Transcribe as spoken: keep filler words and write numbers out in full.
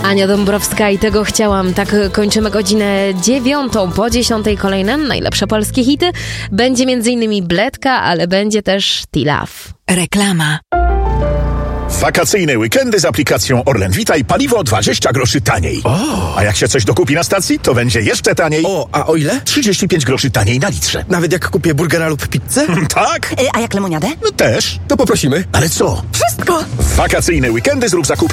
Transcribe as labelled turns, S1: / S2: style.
S1: Ania Dąbrowska i tego chciałam. Tak kończymy godzinę dziewiątą. Po dziesiątej kolejne najlepsze polskie hity. Będzie między innymi Bledka, ale będzie też T-Love.
S2: Reklama.
S3: Wakacyjne weekendy z aplikacją Orlen Witaj paliwo dwadzieścia groszy taniej.
S4: O.
S3: A jak się coś dokupi na stacji, to będzie jeszcze taniej.
S4: O, a o ile?
S3: trzydzieści pięć groszy taniej na litrze.
S4: Nawet jak kupię burgera lub pizzę?
S3: Tak?
S5: A jak lemoniadę?
S3: No też.
S4: To poprosimy.
S3: Ale co?
S5: Wszystko!
S3: W wakacyjne weekendy zrób zakupy